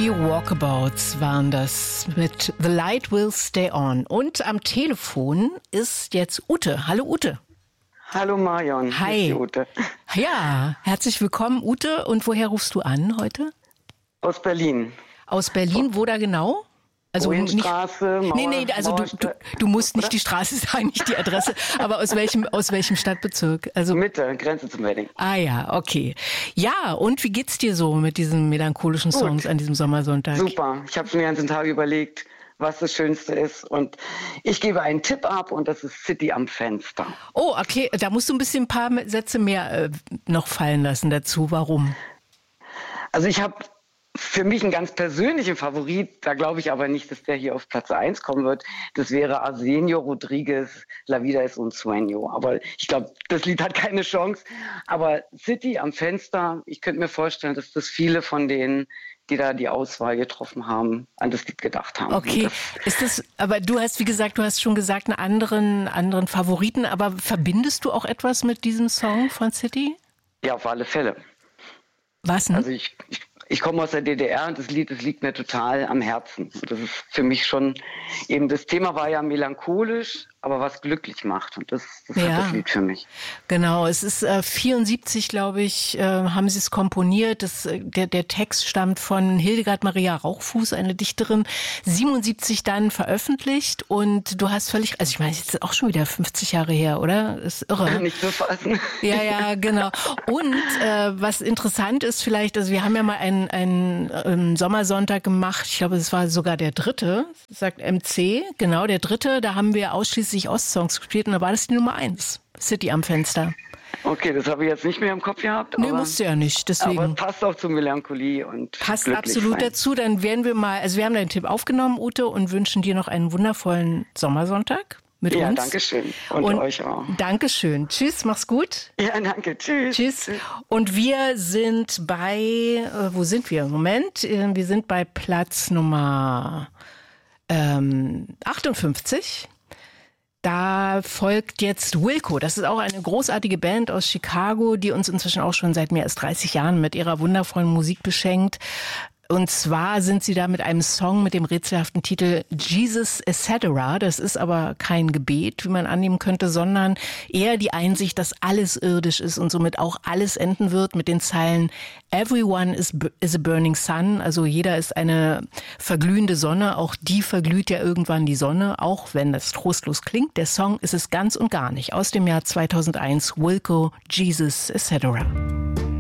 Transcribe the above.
Die Walkabouts waren das mit The Light Will Stay On. Und am Telefon ist jetzt Ute. Hallo Ute. Hallo Marion. Hi. Hier ist die Ute. Ja, herzlich willkommen Ute. Und woher rufst du an heute? Aus Berlin. Aus Berlin, wo da genau? Also Straße, Nee, also du musst nicht die Straße sagen, nicht die Adresse, aber aus welchem Stadtbezirk? Also Mitte, Grenze zum Wedding. Ah ja, okay. Ja, und wie geht's dir so mit diesen melancholischen Songs an diesem Sommersonntag? Super. Ich habe mir den ganzen Tag überlegt, was das Schönste ist. Und ich gebe einen Tipp ab und das ist City am Fenster. Oh, okay. Da musst du ein paar Sätze mehr noch fallen lassen dazu. Warum? Also ich habe für mich einen ganz persönlichen Favorit, da glaube ich aber nicht, dass der hier auf Platz 1 kommen wird. Das wäre Arsenio Rodriguez, La Vida es un Sueño. Aber ich glaube, das Lied hat keine Chance. Aber City am Fenster, ich könnte mir vorstellen, dass das viele von denen, die da die Auswahl getroffen haben, an das Lied gedacht haben. Okay, aber du hast, wie gesagt, schon gesagt, einen anderen Favoriten, aber verbindest du auch etwas mit diesem Song von City? Ja, auf alle Fälle. Was denn? Also ich komme aus der DDR und das liegt mir total am Herzen. Und das ist für mich schon, eben das Thema war ja melancholisch, aber was glücklich macht. Und das hat das Lied für mich. Genau, es ist 74, glaube ich, haben sie es komponiert. Der Text stammt von Hildegard Maria Rauchfuß, eine Dichterin, 77 dann veröffentlicht. Und du hast völlig, also ich meine, jetzt ist auch schon wieder 50 Jahre her, oder? Ist irre. Nicht zu fassen. Ja, genau. Und was interessant ist vielleicht, also wir haben ja mal einen Sommersonntag gemacht, ich glaube, es war sogar der 3., sagt MC, genau, der 3., da haben wir ausschließlich Ostsongs gespielt und da war das die Nummer 1, City am Fenster. Okay, das habe ich jetzt nicht mehr im Kopf gehabt. Nee, musst du ja nicht, deswegen. Aber es passt auch zu Melancholie und passt absolut dazu, dann werden wir mal, also wir haben deinen Tipp aufgenommen, Ute, und wünschen dir noch einen wundervollen Sommersonntag mit uns. Ja, danke schön. Und euch auch. Dankeschön. Tschüss, mach's gut. Ja, danke. Tschüss. Tschüss. Und wir sind bei, wo sind wir? Moment, wir sind bei Platz Nummer 58. Da folgt jetzt Wilco. Das ist auch eine großartige Band aus Chicago, die uns inzwischen auch schon seit mehr als 30 Jahren mit ihrer wundervollen Musik beschenkt. Und zwar sind sie da mit einem Song mit dem rätselhaften Titel Jesus Etc. Das ist aber kein Gebet, wie man annehmen könnte, sondern eher die Einsicht, dass alles irdisch ist und somit auch alles enden wird mit den Zeilen Everyone is a burning sun. Also jeder ist eine verglühende Sonne. Auch die verglüht ja irgendwann die Sonne, auch wenn das trostlos klingt. Der Song ist es ganz und gar nicht. Aus dem Jahr 2001, Wilco, Jesus Etc.